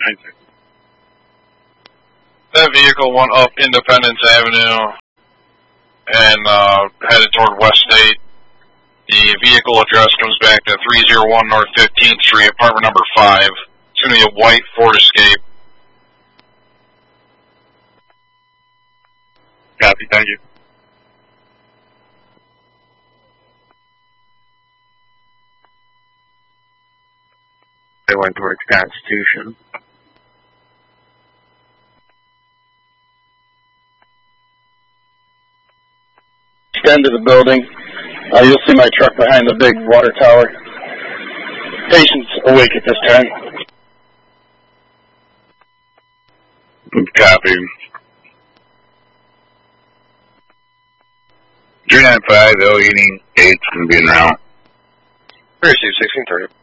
That vehicle went up Independence Avenue and headed toward West State. The vehicle address comes back to 301 North 15th Street, apartment number 5. It's going to be a white Ford Escape. Copy, thank you. They went towards Constitution. Extend to the building. You'll see my truck behind the big water tower. Patient's awake at this time. Copy. 395 L Eating 8's going to be in route. Receive 1630.